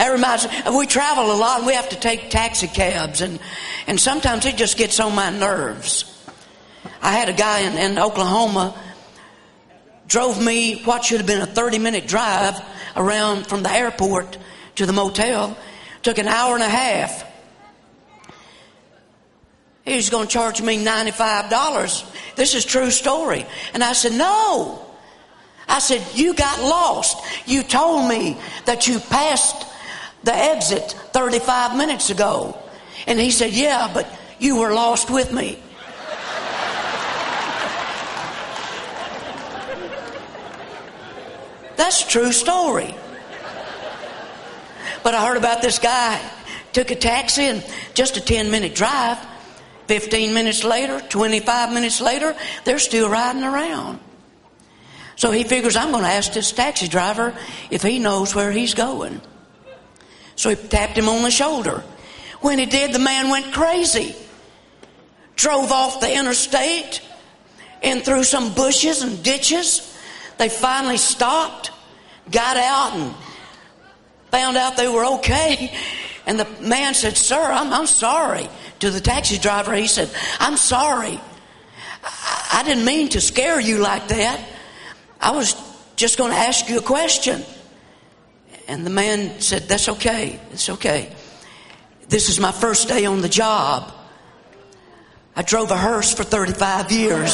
That reminds me, we travel a lot and we have to take taxi cabs, and sometimes it just gets on my nerves. I had a guy in Oklahoma drove me what should have been a 30-minute drive around from the airport to the motel. Took an hour and a half. He was going to charge me $95. This is a true story. And I said, no. I said, you got lost. You told me that you passed the exit 35 minutes ago. And he said, yeah, but you were lost with me. That's a true story. But I heard about this guy. Took a taxi and just a 10-minute drive. 15 minutes later, 25 minutes later, they're still riding around. So he figures, I'm going to ask this taxi driver if he knows where he's going. So he tapped him on the shoulder. When he did, the man went crazy. Drove off the interstate and through some bushes and ditches. They finally stopped, got out, and found out they were okay. And the man said, sir, I'm sorry. To the taxi driver, he said, I'm sorry. I didn't mean to scare you like that. I was just going to ask you a question. And the man said, that's okay. It's okay. This is my first day on the job. I drove a hearse for 35 years.